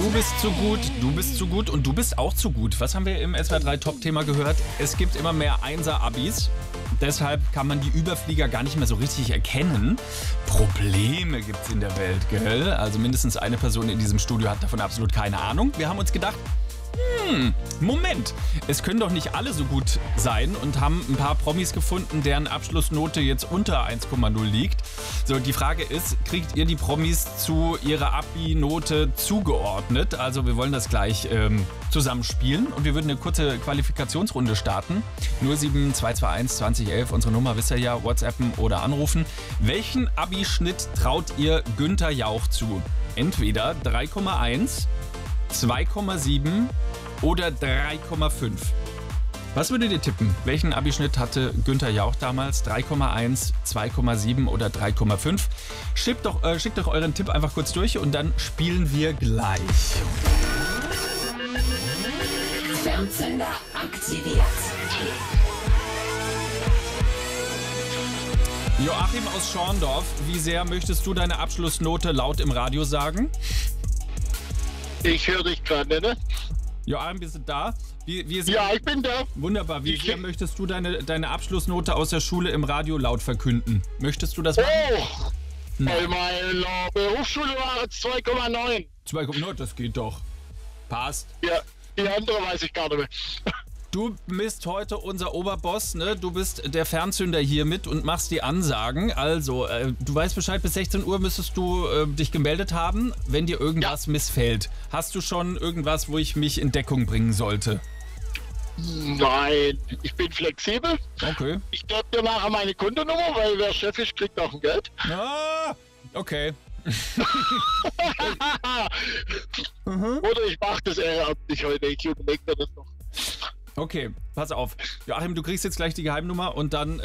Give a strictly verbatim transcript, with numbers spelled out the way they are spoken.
Du bist zu gut, du bist zu gut und du bist auch zu gut. Was haben wir im S W R drei Top-Thema gehört? Es gibt immer mehr Einser-Abis. Deshalb kann man die Überflieger gar nicht mehr so richtig erkennen. Probleme gibt's in der Welt, gell? Also mindestens eine Person in diesem Studio hat davon absolut keine Ahnung. Wir haben uns gedacht, hm, Moment, es können doch nicht alle so gut sein und haben ein paar Promis gefunden, deren Abschlussnote jetzt unter eins Komma null liegt. So, die Frage ist, kriegt ihr die Promis zu ihrer Abi-Note zugeordnet? Also wir wollen das gleich ähm, zusammenspielen und wir würden eine kurze Qualifikationsrunde starten. null sieben zwei zwei eins zwanzig elf, unsere Nummer wisst ihr ja, WhatsAppen oder anrufen. Welchen Abi-Schnitt traut ihr Günther Jauch zu? Entweder drei Komma eins, zwei Komma sieben oder drei Komma fünf. Was würdet ihr tippen? Welchen Abischnitt hatte Günther Jauch damals? drei Komma eins, zwei Komma sieben oder drei Komma fünf? Schickt doch, äh, schickt doch euren Tipp einfach kurz durch und dann spielen wir gleich. Fernsender aktiviert. Joachim aus Schorndorf, wie sehr möchtest du deine Abschlussnote laut im Radio sagen? Ich höre dich gerade, ne? Joachim, bist du da? Wir, wir sind Ja, ich bin da. Wunderbar. Wie Ich- sehr möchtest du deine, deine Abschlussnote aus der Schule im Radio laut verkünden? Möchtest du das machen? Oh! Bei meiner Berufsschule war es zwei Komma neun. zwei Komma null, das geht doch. Passt. Ja, die andere weiß ich gar nicht mehr. Du bist heute unser Oberboss, ne? Du bist der Fernzünder hier mit und machst die Ansagen. Also, äh, du weißt Bescheid, bis sechzehn Uhr müsstest du äh, dich gemeldet haben, wenn dir irgendwas missfällt. Hast du schon irgendwas, wo ich mich in Deckung bringen sollte? Nein, ich bin flexibel. Okay. Ich gebe dir nachher meine Kundennummer, weil wer Chef ist, kriegt auch ein Geld. Ah, okay. Oder ich mache das ehrenamtlich heute. Ich überlege mir das noch. Okay, pass auf. Joachim, du kriegst jetzt gleich die Geheimnummer und dann